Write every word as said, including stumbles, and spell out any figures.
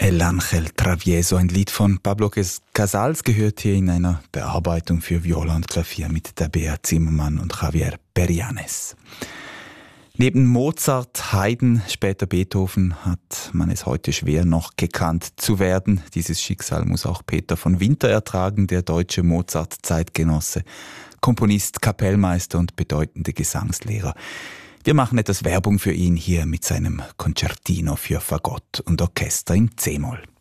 El Ángel Travieso, ein Lied von Pablo Casals, gehört hier in einer Bearbeitung für Viola und Klavier mit Tabea Zimmermann und Javier Perianes. Neben Mozart, Haydn, später Beethoven hat man es heute schwer noch gekannt zu werden. Dieses Schicksal muss auch Peter von Winter ertragen, der deutsche Mozart-Zeitgenosse, Komponist, Kapellmeister und bedeutende Gesangslehrer. Wir machen etwas Werbung für ihn hier mit seinem Concertino für Fagott und Orchester in C-Moll.